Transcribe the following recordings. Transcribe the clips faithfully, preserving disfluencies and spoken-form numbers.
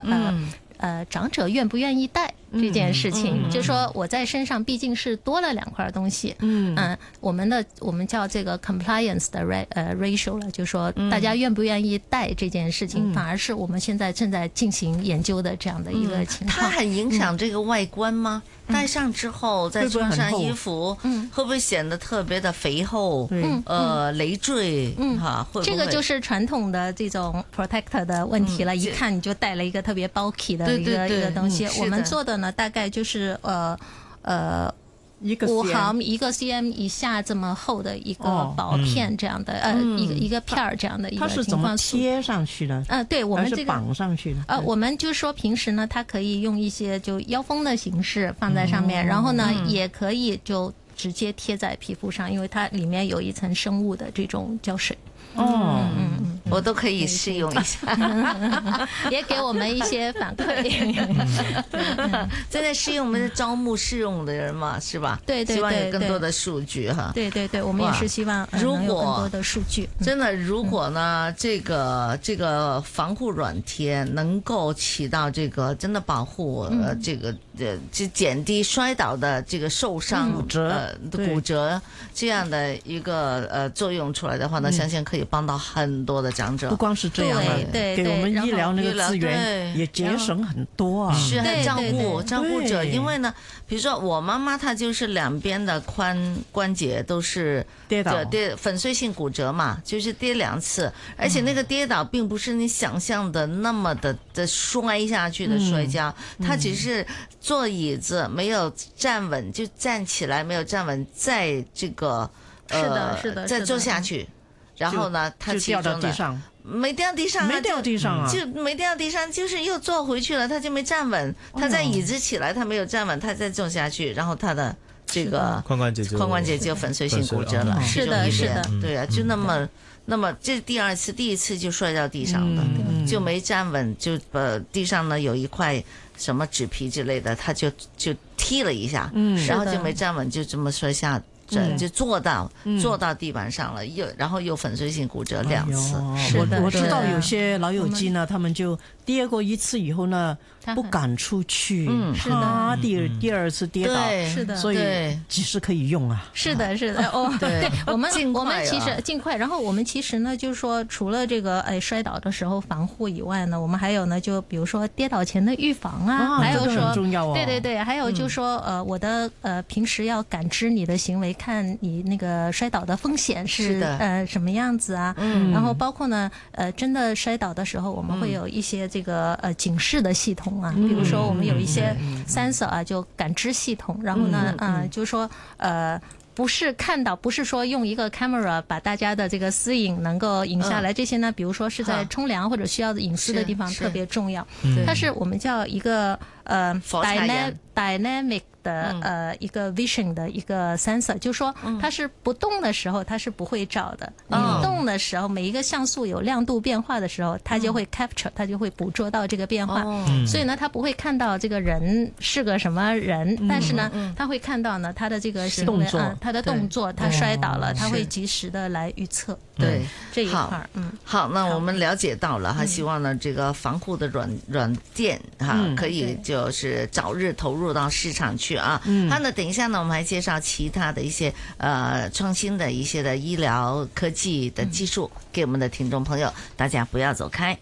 呃、嗯、呃长者愿不愿意戴这件事情，嗯嗯、就是说我在身上毕竟是多了两块东西，嗯嗯、呃，我们的我们叫这个 compliance 的 ra 呃 ratio 了，就是说大家愿不愿意戴这件事情，嗯、反而是我们现在正在进行研究的这样的一个情况。 它很影响这个外观吗？嗯、戴上之后再穿上衣服，嗯，会不会显得特别的肥厚？嗯，呃，累赘，嗯哈，会不会？ 这个就是传统的这种 protector 的问题了，嗯、一看你就戴了一个特别 bulky 的一个对对对一个东西。嗯、我们做的呢，大概就是呃呃。 一个五毫米一个 cm 以下这么厚的一个薄片这样的、哦嗯、呃一个一个片儿这样的一个情况。 它是怎么贴上去的？ 呃，对我们这个绑上去的。 呃，我们就说平时呢，它可以用一些就腰封的形式放在上面，嗯、然后呢、嗯、也可以就直接贴在皮肤上，因为它里面有一层生物的这种胶水。 哦，嗯嗯，我都可以试用一下， 也给我们一些反馈。 正在试用，我们在招募试用的人嘛，是吧？ 对对对， 希望有更多的数据哈。 对对对，我们也是希望如果能有更多的数据。 真的，如果呢，嗯、这个这个防护软贴能够起到这个真的保护、嗯、呃这个呃就减低摔倒的这个受伤、 骨折、 呃、骨折这样的一个呃作用出来的话呢，嗯、相信可以帮到很多的长者。 不光是这样的， 对对， 给我们医疗那个资源也节省很多啊。 是很照顾照顾者，因为呢，比如说我妈妈她就是两边的髋关节都是跌倒， 跌粉碎性骨折嘛，就是跌两次，而且那个跌倒并不是你想象的那么的的摔下去的摔跤，嗯、她只是坐椅子没有站稳，就站起来没有站稳，在这个呃是的是的再坐下去。然后呢，他掉到地上， 没掉地上， 没掉地上啊， 就没掉地上，就是又坐回去了，他就没站稳。他在椅子起来，他没有站稳，他再坐下去，然后他的这个髋关节就髋关节就粉碎性骨折了。 是的，是的， 对啊，就那么那么这是第二次，第一次就摔到地上了，嗯、就没站稳，就呃地上呢有一块什么纸皮之类的，他就就踢了一下，嗯、然后就没站稳，就这么摔下。就坐到、嗯、坐到地板上了，又然后又粉碎性骨折两次。 哎、我我知道有些老友记呢，他们就跌过一次以后呢，不敢出去， 嗯， 是的，第二第二次跌倒， 是的， 所以几时可以用啊？ 是的，是的，哦， 对， 我们尽快、啊、 我们其实尽快，然后我们其实呢，就是说除了这个哎摔倒的时候防护以外呢，我们还有呢，就比如说跌倒前的预防啊， 啊还有说、 这个很重要哦、 对对对，还有就是说、嗯、呃我的呃平时要感知你的行为，看你那个摔倒的风险是, 是的呃什么样子啊，嗯，然后包括呢呃真的摔倒的时候，我们会有一些这个呃警示的系统啊，嗯、比如说我们有一些 sensor 啊，就感知系统，然后呢啊、呃、就是说呃。不是看到，不是说用一个 camera 把大家的这个私隐能够影下来，嗯、这些呢，比如说是在冲凉或者需要隐私的地方特别重要。它是我们叫一个呃 dynamic dynamic 的、嗯、呃一个 vision 的一个 sensor， 就是说它是不动的时候它是不会照的，嗯、你动的时候每一个像素有亮度变化的时候，它就会 capture，、嗯、它就会捕捉到这个变化。哦、所以呢，它不会看到这个人是个什么人，嗯、但是呢，嗯、它会看到呢他的这个行为啊。他的动作，他摔倒了，他会及时的来预测。 对这一块，嗯， 好，那我们了解到了哈，希望呢这个防护的软软垫哈，可以就是早日投入到市场去啊。嗯，好，那等一下呢，我们还介绍其他的一些呃创新的一些的医疗科技的技术给我们的听众朋友，大家不要走开。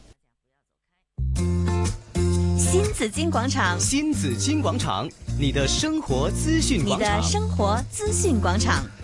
新紫金广场， 新紫金广场，你的生活资讯广场， 你的生活资讯广场。